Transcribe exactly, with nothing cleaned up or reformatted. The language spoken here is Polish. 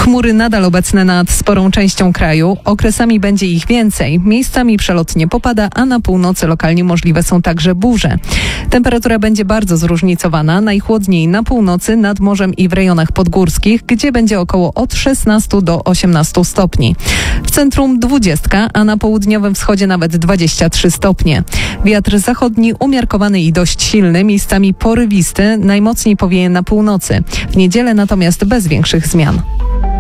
Chmury nadal obecne nad sporą częścią kraju. Okresami będzie ich więcej. Miejscami przelotnie popada, a na północy lokalnie możliwe są także burze. Temperatura będzie bardzo zróżnicowana. Najchłodniej na północy, nad morzem i w rejonach podgórskich, gdzie będzie około od szesnastu do osiemnastu stopni. W centrum dwudziestka, a na południowym wschodzie nawet dwadzieścia trzy stopnie. Wiatr zachodni umiarkowany i dość silny, miejscami porywisty, najmocniej powieje na północy. W niedzielę natomiast bez większych zmian.